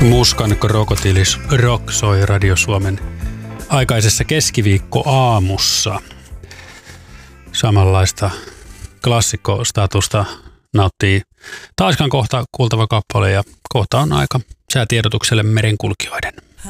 Muskan krokotiilis rock soi Radio Suomen aikaisessa keskiviikkoaamussa. Samanlaista klassikkostatusta nauttii taaskaan kohta kuultava kappale ja kohta on aika säätiedotukselle merenkulkijoiden.